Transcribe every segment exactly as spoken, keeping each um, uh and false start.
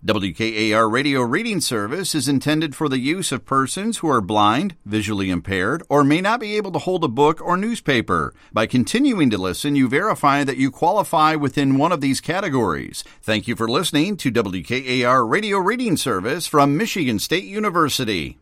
W K A R Radio Reading Service is intended for the use of persons who are blind, visually impaired, or may not be able to hold a book or newspaper. By continuing to listen, you verify that you qualify within one of these categories. Thank you for listening to W K A R Radio Reading Service from Michigan State University.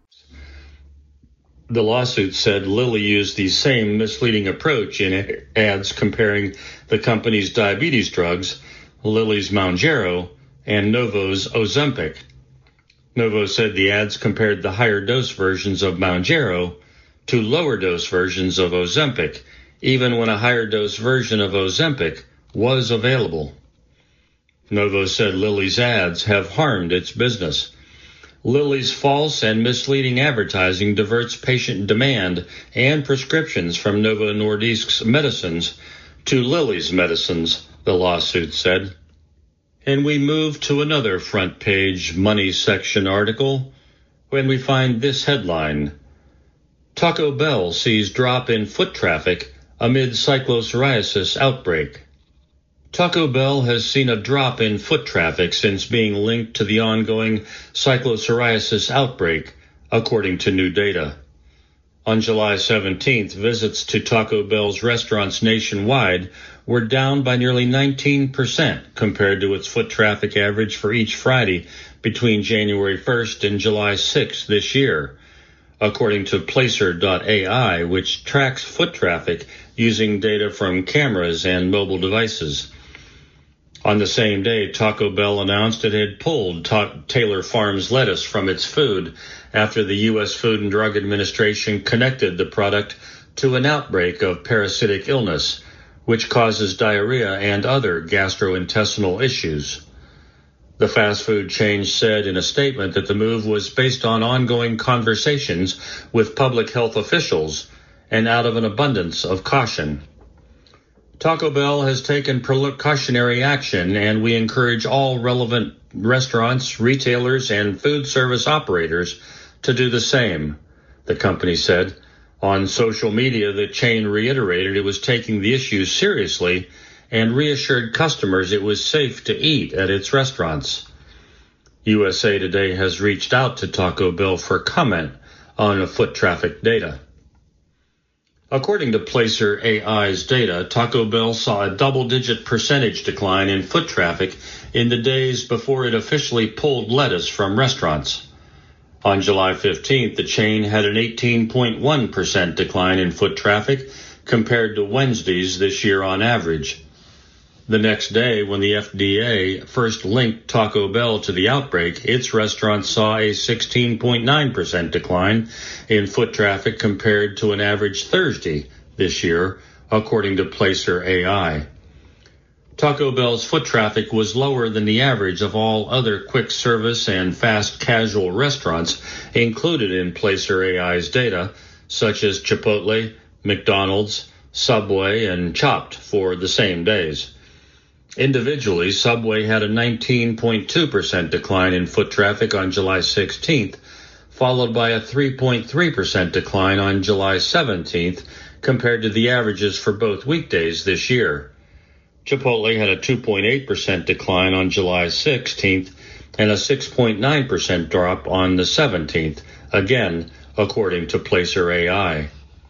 The lawsuit said Lilly used the same misleading approach in ads comparing the company's diabetes drugs, Lilly's Mounjaro, and Novo's Ozempic. Novo said the ads compared the higher dose versions of Mounjaro to lower dose versions of Ozempic, even when a higher dose version of Ozempic was available. Novo said Lilly's ads have harmed its business. Lilly's false and misleading advertising diverts patient demand and prescriptions from Novo Nordisk's medicines to Lilly's medicines, the lawsuit said. And we move to another front page money section article when we find this headline: Taco Bell sees drop in foot traffic amid cyclopsoriasis outbreak. Taco Bell has seen a drop in foot traffic since being linked to the ongoing cyclopsoriasis outbreak, according to new data. On July seventeenth, visits to Taco Bell's restaurants nationwide were down by nearly nineteen percent compared to its foot traffic average for each Friday between January first and July sixth this year, according to Placer dot A I, which tracks foot traffic using data from cameras and mobile devices. On the same day, Taco Bell announced it had pulled Ta- Taylor Farms lettuce from its food after the U S Food and Drug Administration connected the product to an outbreak of parasitic illness, which causes diarrhea and other gastrointestinal issues. The fast food chain said in a statement that the move was based on ongoing conversations with public health officials and out of an abundance of caution. Taco Bell has taken precautionary action, and we encourage all relevant restaurants, retailers, and food service operators to do the same, the company said. On social media, the chain reiterated it was taking the issue seriously and reassured customers it was safe to eat at its restaurants. U S A Today has reached out to Taco Bell for comment on the foot traffic data. According to Placer A I's data, Taco Bell saw a double-digit percentage decline in foot traffic in the days before it officially pulled lettuce from restaurants. On July fifteenth, the chain had an eighteen point one percent decline in foot traffic compared to Wednesdays this year on average. The next day, when the F D A first linked Taco Bell to the outbreak, its restaurants saw a sixteen point nine percent decline in foot traffic compared to an average Thursday this year, according to Placer A I. Taco Bell's foot traffic was lower than the average of all other quick service and fast casual restaurants included in Placer A I's data, such as Chipotle, McDonald's, Subway, and Chopped for the same days. Individually, Subway had a nineteen point two percent decline in foot traffic on July sixteenth, followed by a three point three percent decline on July seventeenth compared to the averages for both weekdays this year. Chipotle had a two point eight percent decline on July sixteenth and a six point nine percent drop on the seventeenth, again, according to Placer A I.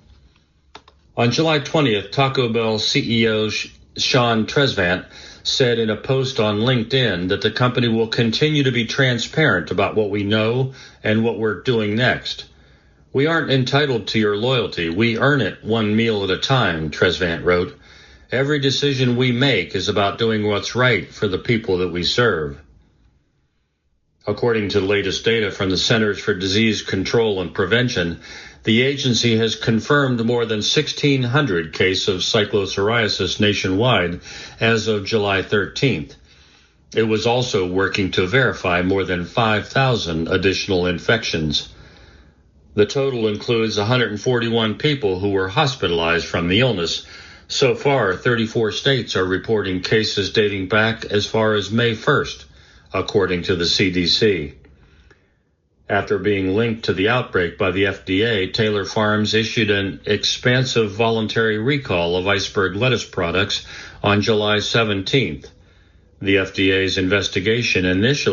On July twentieth, Taco Bell C E O Sean Tresvant said in a post on LinkedIn that the company will continue to be transparent about what we know and what we're doing next. We aren't entitled to your loyalty. We earn it one meal at a time, Tresvant wrote. Every decision we make is about doing what's right for the people that we serve. According to the latest data from the Centers for Disease Control and Prevention, the agency has confirmed more than sixteen hundred cases of cyclopsoriasis nationwide as of July thirteenth. It was also working to verify more than five thousand additional infections. The total includes one hundred forty-one people who were hospitalized from the illness. So far, thirty-four states are reporting cases dating back as far as May first, according to the C D C. After being linked to the outbreak by the F D A, Taylor Farms issued an expansive voluntary recall of iceberg lettuce products on July seventeenth. The F D A's investigation initially